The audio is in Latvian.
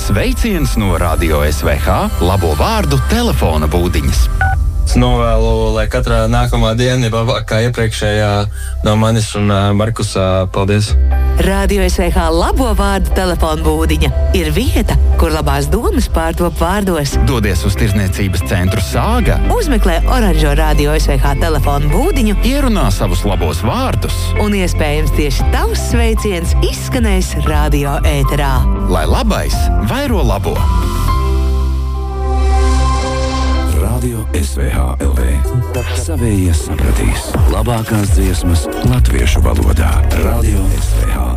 Sveiciens no Radio SVH labo vārdu telefona būdiņas. Es novēlu, lai katrā nākamā diena ir labāk kā iepriekšējā no manis un Markusa. Paldies! Radio SVH labo vārdu telefona būdiņa ir vieta, kur labās domas pārtop vārdos. Dodies uz Tirdzniecības centru Sāga. Uzmeklē oranžo Radio SVH telefona būdiņu. Ierunā savus labos vārdus. Un iespējams tieši tavs sveiciens izskanēs radio ēterā. Lai labais vairo labo! Radio SVH LV. Savējie sapratīs. Labākās dziesmas latviešu valodā. Radio SVH.